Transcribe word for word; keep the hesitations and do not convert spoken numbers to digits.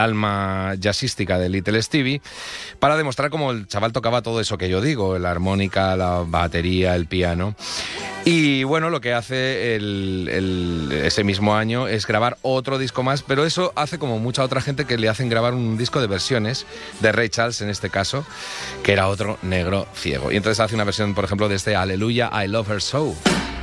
alma jazzística de Little Stevie, para demostrar cómo el chaval tocaba todo eso que yo digo, la armónica, la batería, el piano. Y bueno, lo que hace el, el, ese mismo año es grabar otro disco más, pero eso hace como mucha otra gente que le hacen grabar un disco de versiones, de Ray Charles en este caso, que era otro negro ciego. Y entonces hace una versión, por ejemplo, de este Hallelujah, I Love Her So.